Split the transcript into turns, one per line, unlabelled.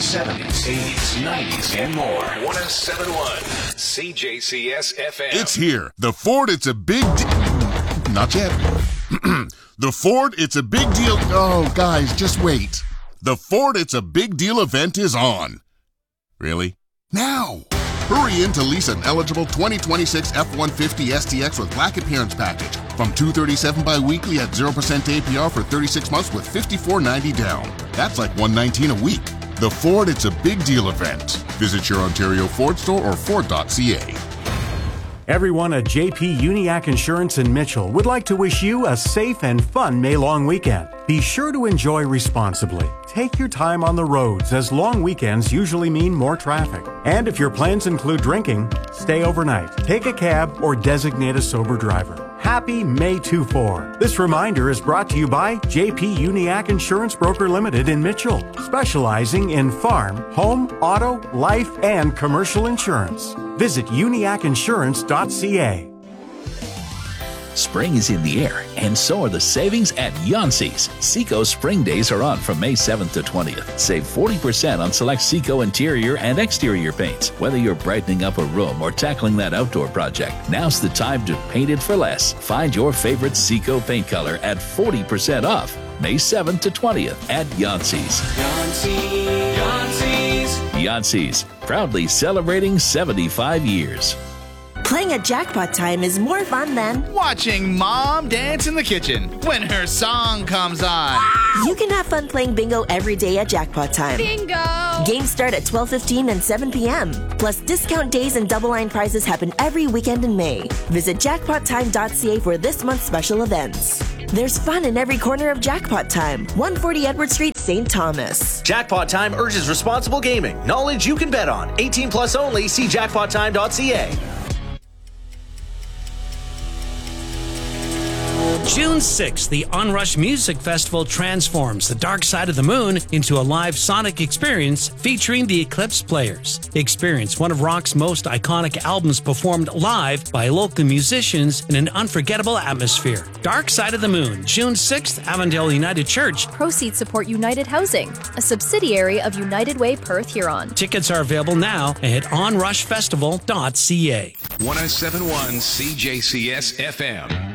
70s, 80s, 90s, and more. 1071 CJCS FM.
It's here. The Ford, it's a big Not yet. The Ford, it's a big deal. Oh, guys, just wait. The Ford, it's a big deal event is on. Really? Now! Hurry in to lease an eligible 2026 F-150 STX with Black Appearance Package from $237 bi-weekly at 0% APR for 36 months with $54.90 down. That's like $119 a week. The Ford, it's a big deal event. Visit your Ontario Ford store or Ford.ca.
Everyone at JP Uniac Insurance in Mitchell would like to wish you a safe and fun May-long weekend. Be sure to enjoy responsibly. Take your time on the roads, as long weekends usually mean more traffic. And if your plans include drinking, stay overnight, take a cab, or designate a sober driver. Happy May 24. This reminder is brought to you by JP Uniac Insurance Broker Limited in Mitchell, specializing in farm, home, auto, life, and commercial insurance. Visit uniacinsurance.ca.
Spring is in the air, and so are the savings at Yancey's. Seco Spring Days are on from May 7th to 20th. Save 40% on select Seco interior and exterior paints. Whether you're brightening up a room or tackling that outdoor project, now's the time to paint it for less. Find your favorite Seco paint color at 40% off. May 7th to 20th at Yancey's. Yancey's, proudly celebrating 75 years.
Playing at Jackpot Time is more fun than
watching Mom dance in the kitchen when her song comes on.
You can have fun playing bingo every day at Jackpot Time.
Bingo!
Games start at 12:15 and 7 p.m. Plus, discount days and double line prizes happen every weekend in May. Visit jackpottime.ca for this month's special events. There's fun in every corner of Jackpot Time. 140 Edward Street, St. Thomas.
Jackpot Time urges responsible gaming. Knowledge you can bet on. 18 plus only. See jackpottime.ca.
June 6th, the Onrush Music Festival transforms the dark side of the moon into a live sonic experience featuring the Eclipse Players. Experience one of rock's most iconic albums performed live by local musicians in an unforgettable atmosphere. Dark Side of the Moon, June 6th, Avondale United Church.
Proceeds support United Housing, a subsidiary of United Way Perth Huron.
Tickets are available now at onrushfestival.ca.
1071 CJCS FM.